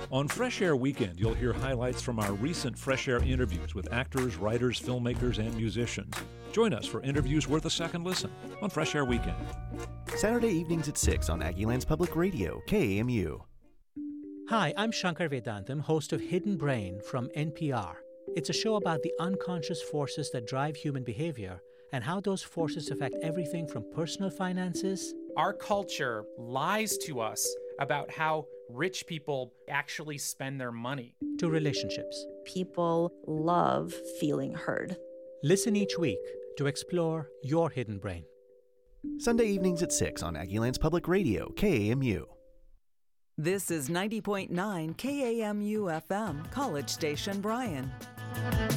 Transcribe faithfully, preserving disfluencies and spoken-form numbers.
On Fresh Air Weekend, you'll hear highlights from our recent Fresh Air interviews with actors, writers, filmmakers, and musicians. Join us for interviews worth a second listen on Fresh Air Weekend. Saturday evenings at six on Aggieland's Public Radio, K A M U. Hi, I'm Shankar Vedantam, host of Hidden Brain from N P R. It's a show about the unconscious forces that drive human behavior and how those forces affect everything from personal finances. Our culture lies to us about how rich people actually spend their money. To relationships. People love feeling heard. Listen each week to explore your hidden brain. Sunday evenings at six on Aggieland's Public Radio, K A M U. This is ninety point nine K A M U F M, College Station, Bryan.